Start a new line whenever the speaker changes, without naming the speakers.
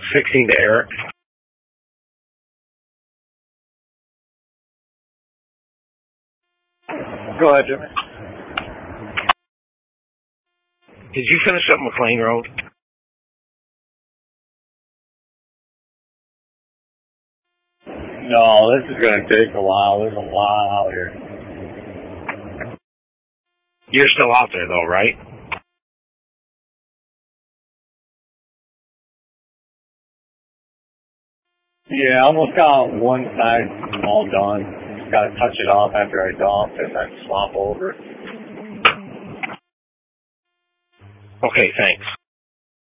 fixing the error. Go ahead, Jimmy. Did you finish up McLean Road?
No, this is going to take a while. There's a lot out here.
You're still out there, though, right?
Yeah, I almost got one side all done. Just got to touch it off after I dump and then swap over.
Okay, thanks.